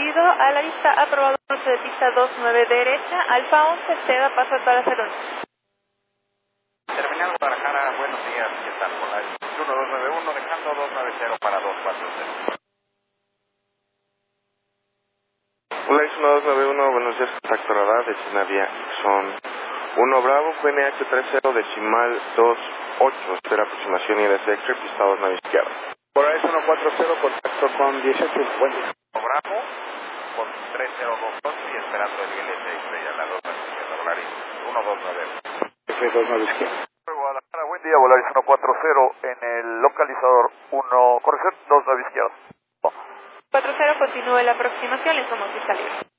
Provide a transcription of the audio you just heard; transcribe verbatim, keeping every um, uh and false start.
salido a la vista, aprobado cruce de pista dos nueve derecha, Alfa once, Seda, paso a todas las aeronaves. Terminal Guadalajara, buenos días, ¿qué tal? Polaris uno dos nueve uno, dejando dos nueve cero para dos cuatro cero. Polaris uno dos nueve uno, buenos días, contacto radar, destinaría son uno Bravo, Q N H treinta, decimal dos ocho, espera aproximación I D C X-ray, pista dos nueve izquierda. Polaris uno cuatro cero, contacto con dieciocho cincuenta. Bravo, con tres cero dos dos y esperando el I D C X-ray a la dos nueve izquierda, Polaris uno dos nueve uno. F dos nueve izquierda. Guadalajara, buen día, Polaris uno cuatro cero en el localizador uno, corrección, dos nueve izquierda. cuatro cero, continúe la aproximación, le somos vista libre.